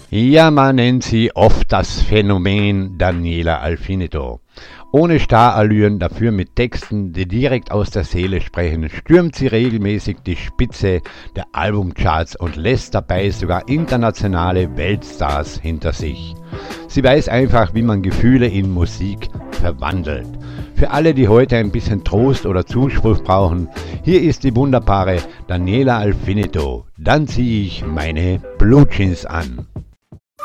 Ja, man nennt sie oft das Phänomen Daniela Alfinito. Ohne Starallüren, dafür mit Texten, die direkt aus der Seele sprechen, stürmt sie regelmäßig die Spitze der Albumcharts und lässt dabei sogar internationale Weltstars hinter sich. Sie weiß einfach, wie man Gefühle in Musik verwandelt. Für alle, die heute ein bisschen Trost oder Zuspruch brauchen, hier ist die wunderbare Daniela Alfinito. Dann ziehe ich meine Blue Jeans an.